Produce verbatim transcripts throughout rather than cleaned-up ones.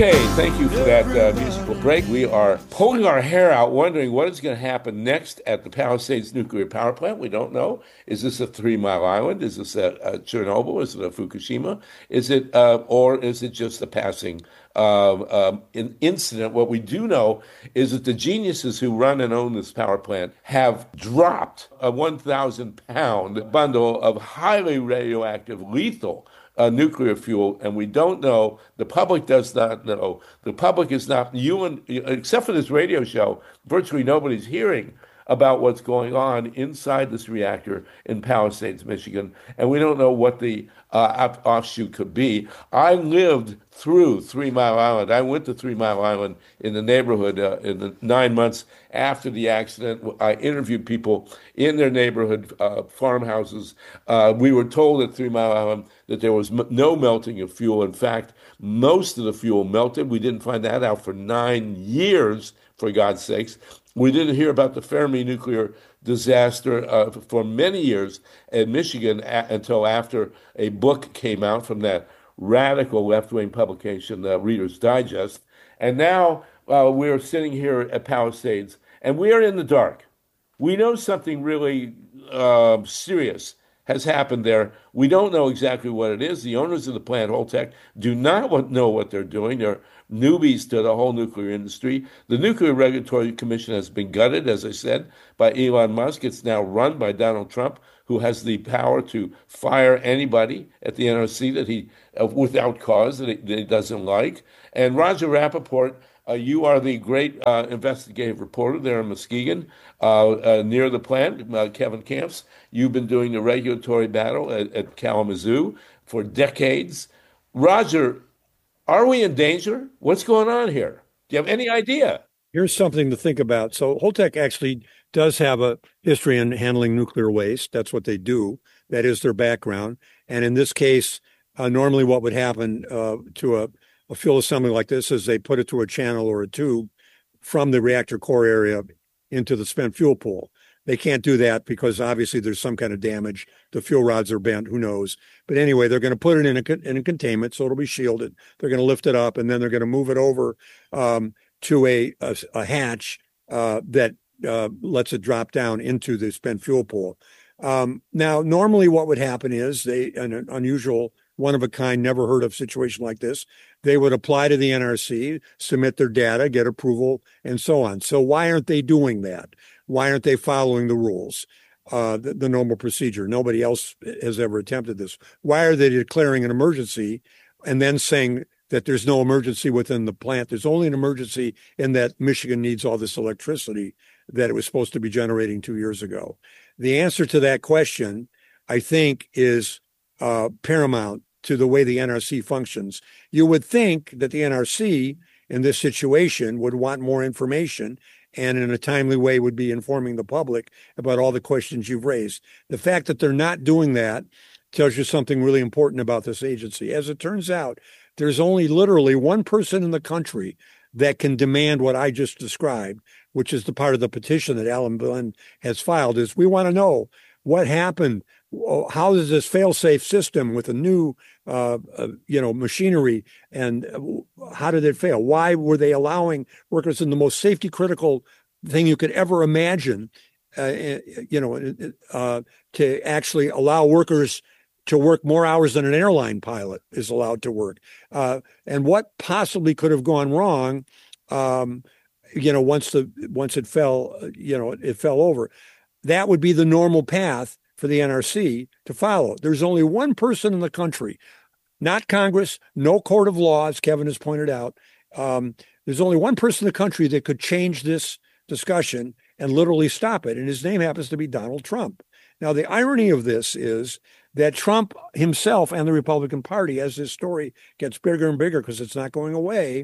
Hey, thank you for that uh, musical break. We are pulling our hair out, wondering what is going to happen next at the Palisades nuclear power plant. We don't know. Is this a Three Mile Island? Is this a, a Chernobyl? Is it a Fukushima? Is it, uh, or is it just a passing uh, um, in incident? What we do know is that the geniuses who run and own this power plant have dropped a one thousand pound bundle of highly radioactive, lethal uh, nuclear fuel, and we don't know. The public does not know. The public is not, you and except for this radio show, virtually nobody's hearing about what's going on inside this reactor in Palisades, Michigan, and we don't know what the uh, offshoot could be. I lived through Three Mile Island. I went to Three Mile Island in the neighborhood uh, in the nine months after the accident. I interviewed people in their neighborhood uh, farmhouses. Uh, we were told at Three Mile Island that there was m- no melting of fuel. In fact, most of the fuel melted. We didn't find that out for nine years, for God's sakes. We didn't hear about the Fermi nuclear disaster uh, for many years in Michigan a- until after a book came out from that radical left-wing publication, uh, Reader's Digest. And now uh, we're sitting here at Palisades, and we are in the dark. We know something really uh, serious has happened there. We don't know exactly what it is. The owners of the plant, Holtec, do not know what they're doing. They're newbies to the whole nuclear industry. The Nuclear Regulatory Commission has been gutted, as I said, by Elon Musk. It's now run by Donald Trump, who has the power to fire anybody at the N R C that he, uh, without cause, that he, that he doesn't like. And Roger Rappaport, uh, you are the great uh, investigative reporter there in Muskegon, uh, uh, near the plant, uh, Kevin Camps. You've been doing the regulatory battle at, at Kalamazoo for decades. Roger, are we in danger? What's going on here? Do you have any idea? Here's something to think about. So Holtec actually does have a history in handling nuclear waste. That's what they do. That is their background. And in this case, uh, normally what would happen uh, to a, a fuel assembly like this is they put it through a channel or a tube from the reactor core area into the spent fuel pool. They can't do that because obviously there's some kind of damage. The fuel rods are bent, who knows. But anyway, they're going to put it in a, in a containment, so it'll be shielded. They're going to lift it up, and then they're going to move it over um, to a, a, a hatch uh, that uh, lets it drop down into the spent fuel pool. Um, now, normally what would happen is they, an unusual, one-of-a-kind, never heard of situation like this, they would apply to the N R C, submit their data, get approval, and so on. So why aren't they doing that? Why aren't they following the rules, uh, the, the normal procedure? Nobody else has ever attempted this. Why are they declaring an emergency and then saying that there's no emergency within the plant? There's only an emergency in that Michigan needs all this electricity that it was supposed to be generating two years ago. The answer to that question, I think, is uh, paramount to the way the N R C functions. You would think that the N R C in this situation would want more information and in a timely way would be informing the public about all the questions you've raised. The fact that they're not doing that tells you something really important about this agency. As it turns out, there's only literally one person in the country that can demand what I just described, which is the part of the petition that Alan Blinn has filed, is we want to know what happened. How is this fail-safe system with a new, uh, uh, you know, machinery, and how did it fail? Why were they allowing workers in the most safety-critical thing you could ever imagine, uh, you know, uh, to actually allow workers to work more hours than an airline pilot is allowed to work? Uh, and what possibly could have gone wrong, um, you know, once the once it fell, you know, it fell over? That would be the normal path for the N R C to follow. There's only one person in the country, not Congress, no court of law, as Kevin has pointed out. Um, there's only one person in the country that could change this discussion and literally stop it, and his name happens to be Donald Trump. Now, the irony of this is that Trump himself and the Republican Party, as this story gets bigger and bigger because it's not going away,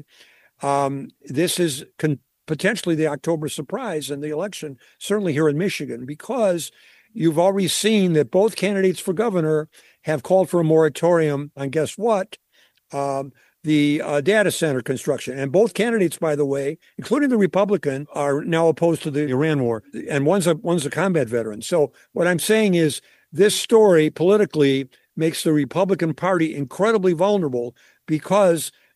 um, this is con- potentially the October surprise in the election, certainly here in Michigan, because you've already seen that both candidates for governor have called for a moratorium on, guess what, um, the uh, data center construction. And both candidates, by the way, including the Republican, are now opposed to the Iran war. And one's a, one's a combat veteran. So what I'm saying is this story politically makes the Republican Party incredibly vulnerable because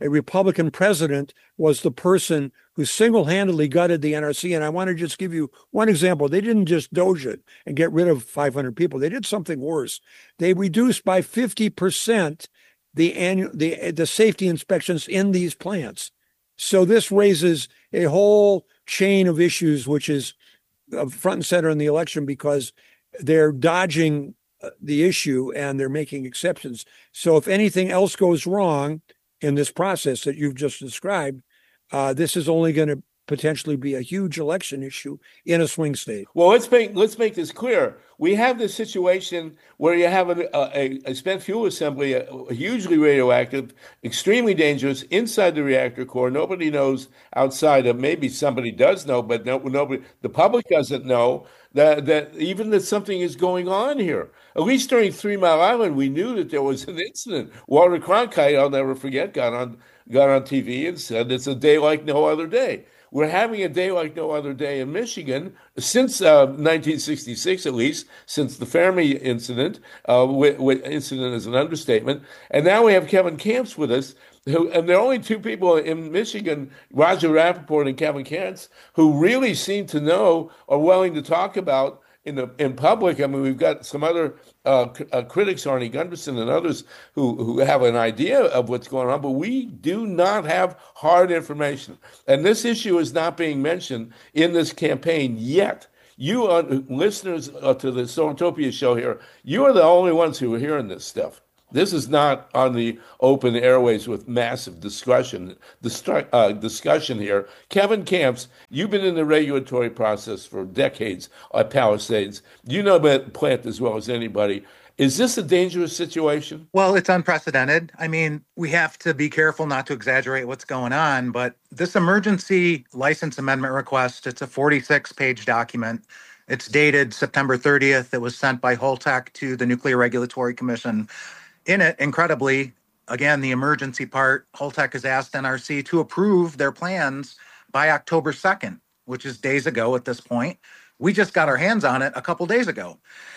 a Republican president was the person who single-handedly gutted the N R C. And I want to just give you one example. They didn't just doge it and get rid of five hundred people. They did something worse. They reduced by fifty percent the annual the the safety inspections in these plants. So this raises a whole chain of issues, which is front and center in the election because they're dodging the issue and they're making exceptions. So if anything else goes wrong in this process that you've just described, uh, this is only going to potentially be a huge election issue in a swing state. Well, let's make let's make this clear. We have this situation where you have a, a, a spent fuel assembly, a, a hugely radioactive, extremely dangerous inside the reactor core. Nobody knows outside of maybe somebody does know, but no, nobody. The public doesn't know that that even that something is going on here. At least during Three Mile Island, we knew that there was an incident. Walter Cronkite, I'll never forget, got on got on T V and said it's a day like no other day. We're having a day like no other day in Michigan since uh, nineteen sixty-six, at least, since the Fermi incident. Uh, with, with incident is an understatement. And now we have Kevin Camps with us, who, and there are only two people in Michigan, Roger Rappaport and Kevin Camps, who really seem to know or willing to talk about in the in public. I mean, we've got some other uh, uh, critics, Arnie Gunderson and others, who who have an idea of what's going on, but we do not have hard information. And this issue is not being mentioned in this campaign yet. You are, listeners uh, to the Solartopia show here, you are the only ones who are hearing this stuff. This is not on the open airways with massive discussion uh, discussion here. Kevin Camps, you've been in the regulatory process for decades at Palisades. You know that plant as well as anybody. Is this a dangerous situation? Well, it's unprecedented. I mean, we have to be careful not to exaggerate what's going on, but this emergency license amendment request, it's a forty-six page document. It's dated September thirtieth. It was sent by Holtec to the Nuclear Regulatory Commission. In it, incredibly, again, the emergency part, Holtec has asked N R C to approve their plans by October second, which is days ago at this point. We just got our hands on it a couple days ago.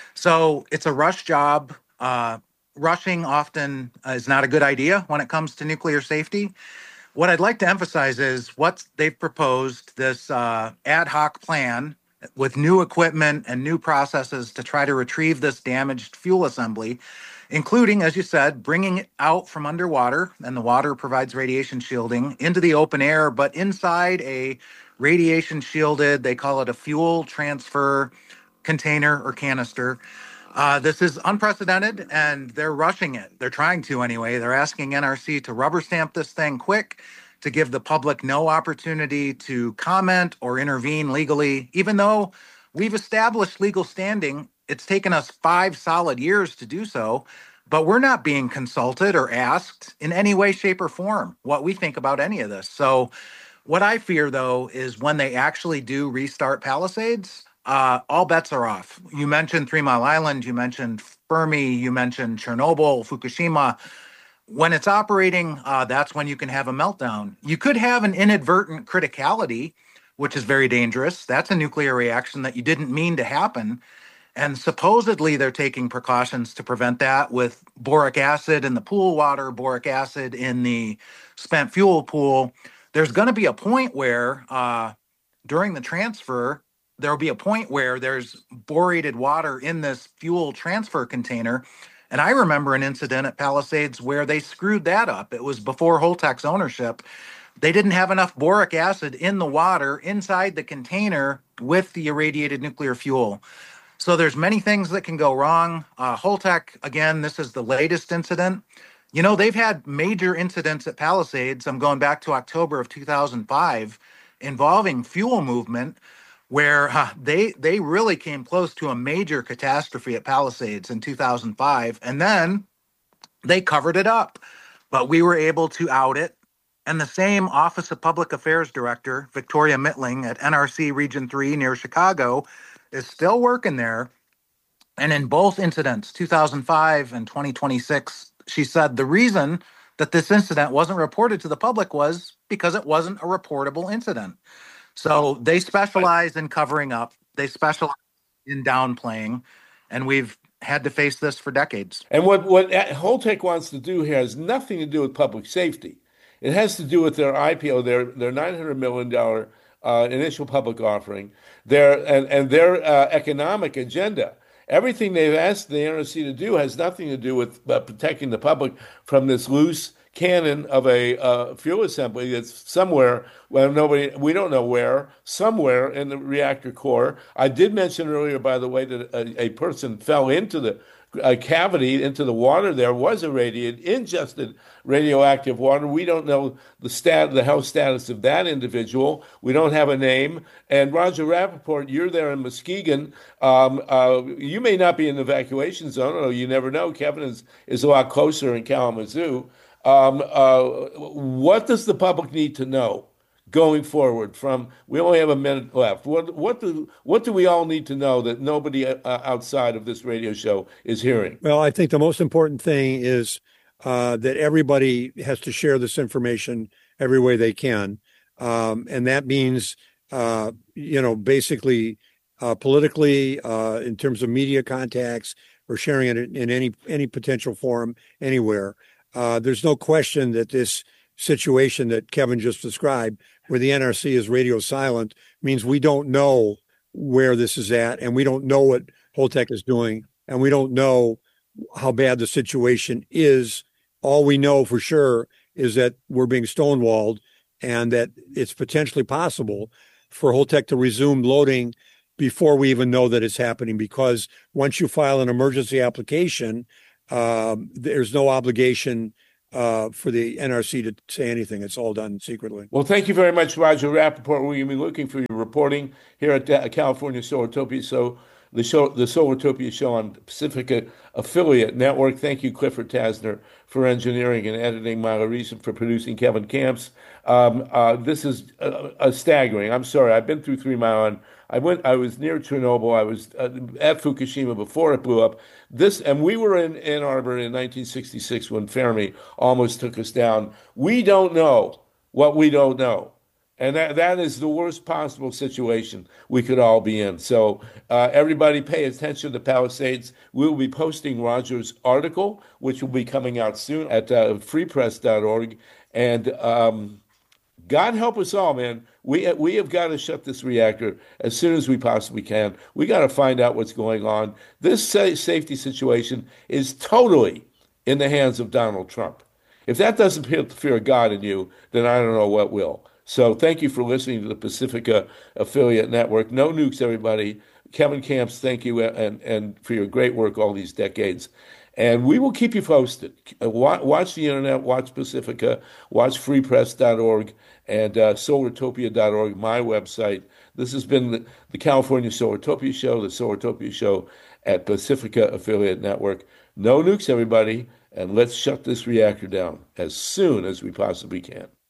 So it's a rush job. Uh, rushing often is not a good idea when it comes to nuclear safety. What I'd like to emphasize is what they've proposed, this uh, ad hoc plan with new equipment and new processes to try to retrieve this damaged fuel assembly, including, as you said, bringing it out from underwater, and the water provides radiation shielding, into the open air, but inside a radiation shielded, they call it a fuel transfer container or canister. Uh, this is unprecedented, and they're rushing it. They're trying to anyway. They're asking N R C to rubber stamp this thing quick, to give the public no opportunity to comment or intervene legally, even though we've established legal standing. It's taken us five solid years to do so, but we're not being consulted or asked in any way, shape, or form what we think about any of this. So what I fear, though, is when they actually do restart Palisades, uh, all bets are off. You mentioned Three Mile Island, you mentioned Fermi, you mentioned Chernobyl, Fukushima. When it's operating, uh, that's when you can have a meltdown. You could have an inadvertent criticality, which is very dangerous. That's a nuclear reaction that you didn't mean to happen. And supposedly they're taking precautions to prevent that with boric acid in the pool water, boric acid in the spent fuel pool. There's going to be a point where uh, during the transfer, there'll be a point where there's borated water in this fuel transfer container. And I remember an incident at Palisades where they screwed that up. It was before Holtec's ownership. They didn't have enough boric acid in the water inside the container with the irradiated nuclear fuel. So there's many things that can go wrong. Uh, Holtec, again, this is the latest incident. You know, they've had major incidents at Palisades. I'm going back to October of two thousand five involving fuel movement, where uh, they they really came close to a major catastrophe at Palisades in two thousand five. And then they covered it up, but we were able to out it. And the same Office of Public Affairs Director, Victoria Mittling at N R C Region three near Chicago, is still working there. And in both incidents, two thousand five and twenty twenty-six, she said the reason that this incident wasn't reported to the public was because it wasn't a reportable incident. So they specialize in covering up. They specialize in downplaying. And we've had to face this for decades. And what, what Holtec wants to do here has nothing to do with public safety. It has to do with their I P O, their their nine hundred million dollars uh, initial public offering, their and and their uh, economic agenda. Everything they've asked the N R C to do has nothing to do with uh, protecting the public from this loose cannon of a uh, fuel assembly that's somewhere, well, nobody, we don't know where, somewhere in the reactor core. I did mention earlier, by the way, that a, a person fell into the a cavity into the water. There was irradiated, ingested radioactive water. We don't know the stat, the health status of that individual. We don't have a name. And Roger Rappaport, you're there in Muskegon. Um, uh, you may not be in the evacuation zone. Or you never know. Kevin is is a lot closer in Kalamazoo. Um, uh, what does the public need to know going forward? From we only have a minute left. What what do what do we all need to know that nobody uh, outside of this radio show is hearing? Well, I think the most important thing is uh, that everybody has to share this information every way they can, um, and that means uh, you know basically uh, politically uh, in terms of media contacts or sharing it in any any potential forum anywhere. Uh, there's no question that this situation that Kevin just described, where the N R C is radio silent, means we don't know where this is at, and we don't know what Holtec is doing, and we don't know how bad the situation is. All we know for sure is that we're being stonewalled, and that it's potentially possible for Holtec to resume loading before we even know that it's happening, because once you file an emergency application, Um, there's no obligation uh, for the N R C to say anything. It's all done secretly. Well, thank you very much, Roger Rappaport. We're going to be looking for your reporting here at uh, California Solartopia. So the show, the Solartopia show on Pacifica Affiliate Network. Thank you, Clifford Tasner, for engineering and editing. Myla Reason for producing. Kevin Camps. Um, uh, this is uh, uh, staggering. I'm sorry. I've been through Three Mile Island. I went. I was near Chernobyl. I was uh, at Fukushima before it blew up. This, and we were in Ann Arbor in nineteen sixty-six when Fermi almost took us down. We don't know what we don't know, and that that is the worst possible situation we could all be in. So uh, everybody, pay attention to Palisades. We will be posting Roger's article, which will be coming out soon at uh, free press dot org, and. Um, God help us all, man. We we have got to shut this reactor as soon as we possibly can. We got to find out what's going on. This safety situation is totally in the hands of Donald Trump. If that doesn't put the fear of God in you, then I don't know what will. So thank you for listening to the Pacifica Affiliate Network. No nukes, everybody. Kevin Camps, thank you, and, and for your great work all these decades. And we will keep you posted. Watch the internet, watch Pacifica, watch free press dot org and uh, solartopia dot org, my website. This has been the, the California Solartopia Show, the Solartopia Show at Pacifica Affiliate Network. No nukes, everybody, and let's shut this reactor down as soon as we possibly can.